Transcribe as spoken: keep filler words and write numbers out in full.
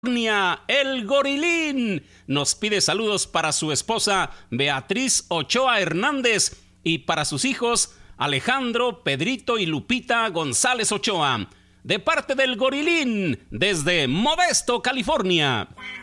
El Gorilín nos pide saludos para su esposa Beatriz Ochoa Hernández y para sus hijos Alejandro, Pedrito y Lupita González Ochoa, de parte del Gorilín desde Modesto, California.